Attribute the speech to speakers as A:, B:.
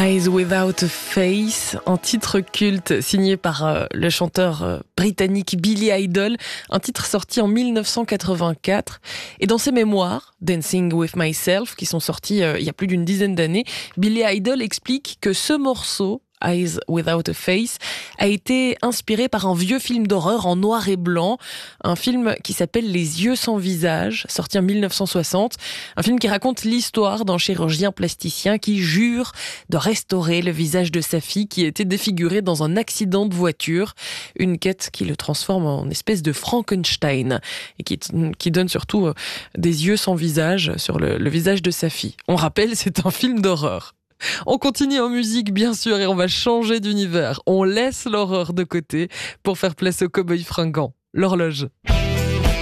A: Eyes Without a Face, un titre culte signé par le chanteur britannique Billy Idol, un titre sorti en 1984. Et dans ses mémoires, Dancing with Myself, qui sont sortis il y a plus d'une dizaine d'années, Billy Idol explique que ce morceau, Eyes Without a Face, a été inspiré par un vieux film d'horreur en noir et blanc, un film qui s'appelle Les yeux sans visage, sorti en 1960, un film qui raconte l'histoire d'un chirurgien plasticien qui jure de restaurer le visage de sa fille qui était défigurée dans un accident de voiture, une quête qui le transforme en espèce de Frankenstein et qui donne surtout des yeux sans visage sur le visage de sa fille. On rappelle, c'est un film d'horreur. On continue en musique, bien sûr, et on va changer d'univers. On laisse l'horreur de côté pour faire place au cow-boy fringant. L'horloge.